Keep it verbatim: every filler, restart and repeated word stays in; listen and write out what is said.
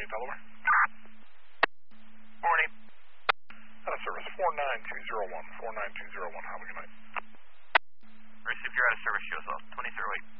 Delaware. Morning. Out of service four nine two zero one, four nine two zero one, have a good night. Received, you're out of service, shows off, twenty zero eight.